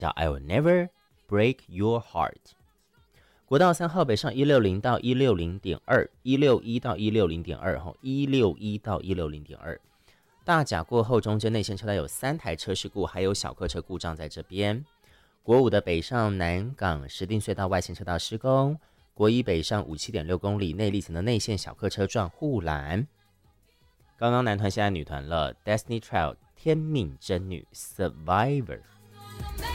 叫 I will never break your heart。国道3号北上160到160.2，161到160.2，161到160.2。大甲过后，中间内线车道有3台车事故，还有小客车故障在这边。国5的北上南港石碇隧道外线车道施工，国1北上57.6公里内立层的内线小客车撞护栏。刚刚男团现在女团了 ，Destiny Child 天命真女 Survivor。